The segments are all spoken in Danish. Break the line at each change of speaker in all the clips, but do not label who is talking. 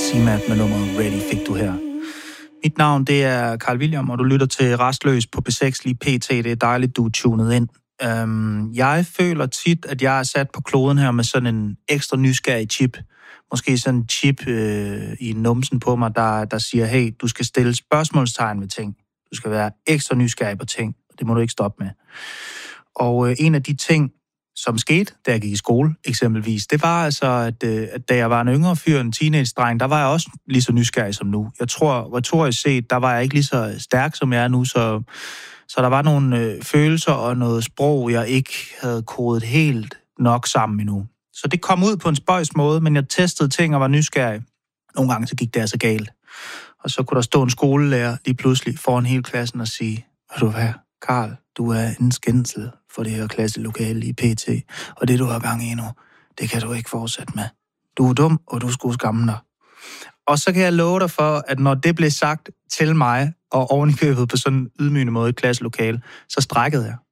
C-Map med nummeret Ready fik du her. Mit navn, det er Carl William, og du lytter til Rastløs på P6 lige pt. Det er dejligt, du er tunet ind. Jeg føler tit, at jeg er sat på kloden her med sådan en ekstra nysgerrig chip. Måske sådan en chip i numsen på mig, der siger, hey, du skal stille spørgsmålstegn ved ting. Du skal være ekstra nysgerrig på ting, og det må du ikke stoppe med. Og en af de ting, som skete, da jeg gik i skole eksempelvis, det var altså, at da jeg var en yngre fyr, en teenage-dreng, der var jeg også lige så nysgerrig som nu. Jeg tror, retorisk set, der var jeg ikke lige så stærk, som jeg er nu, så der var nogle følelser og noget sprog, jeg ikke havde kodet helt nok sammen endnu. Så det kom ud på en spøjs måde, men jeg testede ting og var nysgerrig. Nogle gange så gik det altså galt. Og så kunne der stå en skolelærer lige pludselig foran hele klassen og sige, ved du hvad, Carl, du er en skændsel for det her klasselokale i PT, og det du har gang i nu, det kan du ikke fortsætte med. Du er dum, og du skulle skamme dig. Og så kan jeg love dig for, at når det blev sagt til mig, og ovenikøbet på sådan en ydmygende måde i klasselokale, så strækkede jeg.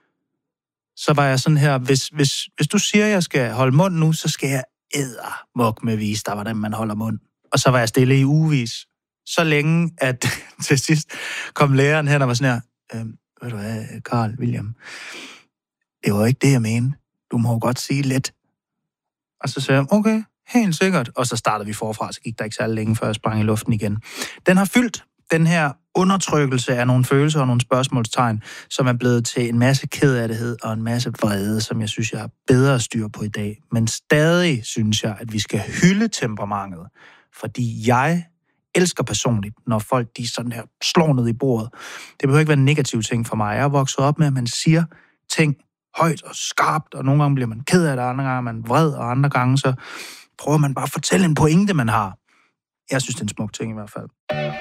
Så var jeg sådan her, hvis du siger, at jeg skal holde mund nu, så skal jeg eddermuk med vise dig, hvordan man holder mund. Og så var jeg stille i ugevis. Så længe, at til sidst kom læreren hen og var sådan her, ved du hvad, Carl William, det var ikke det, jeg mente. Du må godt sige lidt. Og så sagde jeg, okay, helt sikkert. Og så startede vi forfra, så gik der ikke særlig længe, før jeg sprang i luften igen. Den har fyldt den her undertrykkelse af nogle følelser og nogle spørgsmålstegn, som er blevet til en masse kederlighed og en masse vrede, som jeg synes, jeg har bedre styr på i dag. Men stadig synes jeg, at vi skal hylde temperamentet, fordi jeg elsker personligt, når folk de sådan her slår ned i bordet. Det behøver ikke være en negativ ting for mig. Jeg er vokset op med, at man siger ting højt og skarpt, og nogle gange bliver man ked af det, andre gange er man vred, og andre gange så prøver man bare at fortælle en pointe, man har. Jeg synes, det er en smuk ting i hvert fald.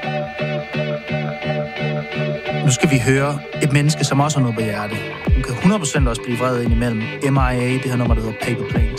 Nu skal vi høre et menneske, som også har noget på hjertet. Hun kan 100% også blive vred indimellem. MIA, det her nummer, der hedder Paper Planes.